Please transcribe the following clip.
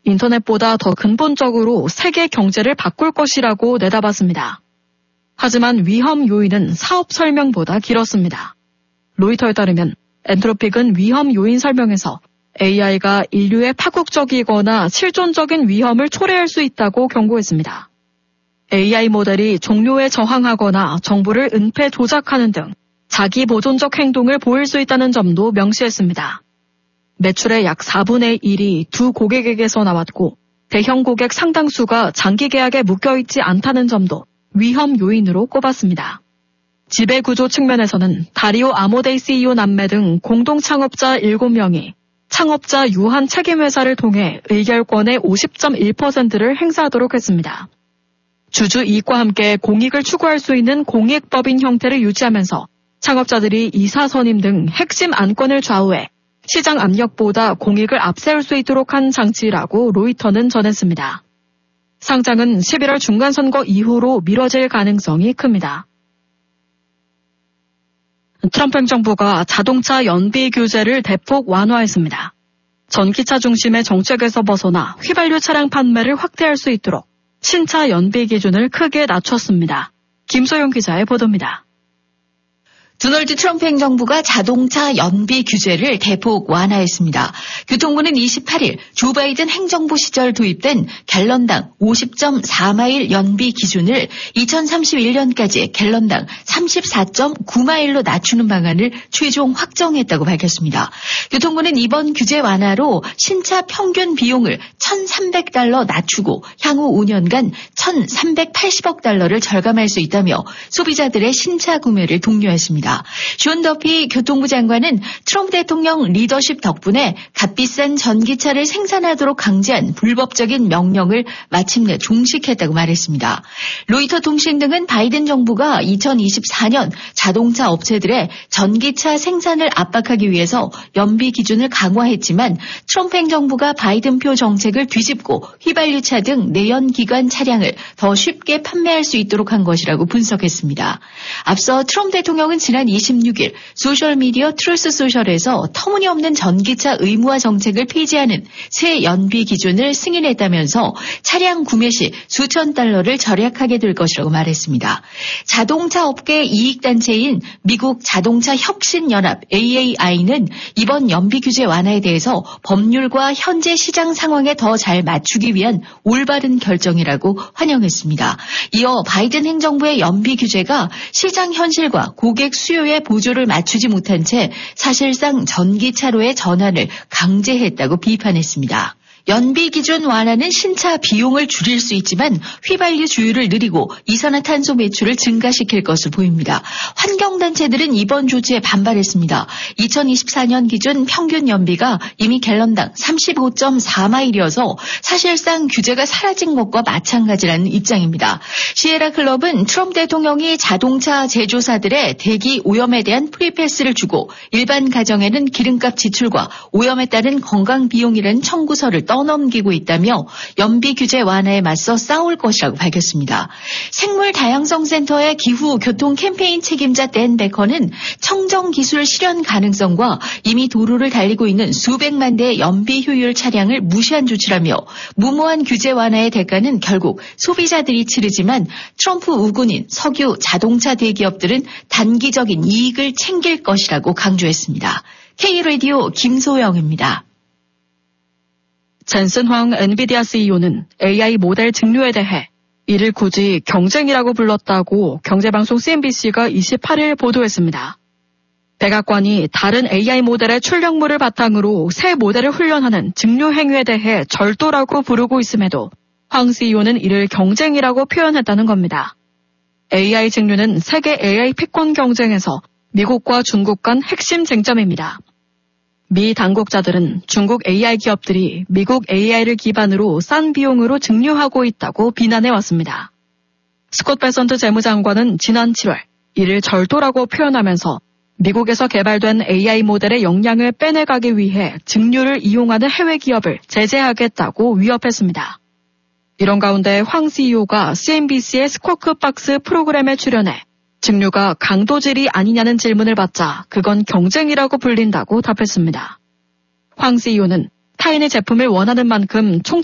인터넷보다 더 근본적으로 세계 경제를 바꿀 것이라고 내다봤습니다. 하지만 위험 요인은 사업 설명보다 길었습니다. 로이터에 따르면 엔트로픽은 위험 요인 설명에서 AI가 인류의 파국적이거나 실존적인 위험을 초래할 수 있다고 경고했습니다. AI 모델이 종료에 저항하거나 정보를 은폐 조작하는 등 자기 보존적 행동을 보일 수 있다는 점도 명시했습니다. 매출의 약 4분의 1이 두 고객에게서 나왔고 대형 고객 상당수가 장기 계약에 묶여있지 않다는 점도 위험 요인으로 꼽았습니다. 지배구조 측면에서는 다리오 아모데이 CEO 남매 등 공동 창업자 7명이 창업자 유한 책임회사를 통해 의결권의 50.1%를 행사하도록 했습니다. 주주 이익과 함께 공익을 추구할 수 있는 공익법인 형태를 유지하면서 창업자들이 이사 선임 등 핵심 안건을 좌우해 시장 압력보다 공익을 앞세울 수 있도록 한 장치라고 로이터는 전했습니다. 상장은 11월 중간선거 이후로 미뤄질 가능성이 큽니다. 트럼프 행정부가 자동차 연비 규제를 대폭 완화했습니다. 전기차 중심의 정책에서 벗어나 휘발유 차량 판매를 확대할 수 있도록 신차 연비 기준을 크게 낮췄습니다. 김소영 기자의 보도입니다. 도널드 트럼프 행정부가 자동차 연비 규제를 대폭 완화했습니다. 교통부는 28일 조 바이든 행정부 시절 도입된 갤런당 50.4마일 연비 기준을 2031년까지 갤런당 34.9마일로 낮추는 방안을 최종 확정했다고 밝혔습니다. 교통부는 이번 규제 완화로 신차 평균 비용을 $1,300 낮추고 향후 5년간 $1,380억 달러를 절감할 수 있다며 소비자들의 신차 구매를 독려했습니다. 존 더피 교통부 장관은 트럼프 대통령 리더십 덕분에 값비싼 전기차를 생산하도록 강제한 불법적인 명령을 마침내 종식했다고 말했습니다. 로이터 통신 등은 바이든 정부가 2024년 자동차 업체들의 전기차 생산을 압박하기 위해서 연비 기준을 강화했지만 트럼프 행정부가 바이든표 정책을 뒤집고 휘발유차 등 내연기관 차량을 더 쉽게 판매할 수 있도록 한 것이라고 분석했습니다. 앞서 트럼프 대통령은 지난 26일 소셜미디어 트루스 소셜에서 터무니없는 전기차 의무화 정책을 폐지하는 새 연비 기준을 승인했다면서 차량 구매 시 수천 달러를 절약하게 될 것이라고 말했습니다. 자동차 업계 이익단체인 미국 자동차 혁신연합 AAI는 이번 연비 규제 완화에 대해서 법률과 현재 시장 상황에 더 잘 맞추기 위한 올바른 결정이라고 환영했습니다. 이어 바이든 행정부의 연비 규제가 시장 현실과 고객 수요의 보조를 맞추지 못한 채 사실상 전기차로의 전환을 강제했다고 비판했습니다. 연비 기준 완화는 신차 비용을 줄일 수 있지만 휘발유 주유를 느리고 이산화탄소 매출을 증가시킬 것으로 보입니다. 환경단체들은 이번 조치에 반발했습니다. 2024년 기준 평균 연비가 이미 갤런당 35.4마일이어서 사실상 규제가 사라진 것과 마찬가지라는 입장입니다. 시에라 클럽은 트럼프 대통령이 자동차 제조사들의 대기 오염에 대한 프리패스를 주고 일반 가정에는 기름값 지출과 오염에 따른 건강 비용이라는 청구서를 떠넘기고 있다며 연비 규제 완화에 맞서 싸울 것이라고 밝혔습니다. 생물 다양성 센터의 기후 교통 캠페인 책임자 댄 베커는 청정 기술 실현 가능성과 이미 도로를 달리고 있는 수백만 대의 연비 효율 차량을 무시한 조치라며 무모한 규제 완화의 대가는 결국 소비자들이 치르지만 트럼프 우군인 석유 자동차 대기업들은 단기적인 이익을 챙길 것이라고 강조했습니다. K라디오 김소영입니다. 젠슨 황 엔비디아 CEO는 AI 모델 증류에 대해 이를 굳이 경쟁이라고 불렀다고 경제방송 CNBC가 28일 보도했습니다. 백악관이 다른 AI 모델의 출력물을 바탕으로 새 모델을 훈련하는 증류 행위에 대해 절도라고 부르고 있음에도 황 CEO는 이를 경쟁이라고 표현했다는 겁니다. AI 증류는 세계 AI 패권 경쟁에서 미국과 중국 간 핵심 쟁점입니다. 미 당국자들은 중국 AI 기업들이 미국 AI를 기반으로 싼 비용으로 증류하고 있다고 비난해왔습니다. 스콧 베선트 재무장관은 지난 7월 이를 절도라고 표현하면서 미국에서 개발된 AI 모델의 역량을 빼내가기 위해 증류를 이용하는 해외 기업을 제재하겠다고 위협했습니다. 이런 가운데 황 CEO가 CNBC의 스쿼크박스 프로그램에 출연해 증류가 강도질이 아니냐는 질문을 받자 그건 경쟁이라고 불린다고 답했습니다. 황 CEO는 타인의 제품을 원하는 만큼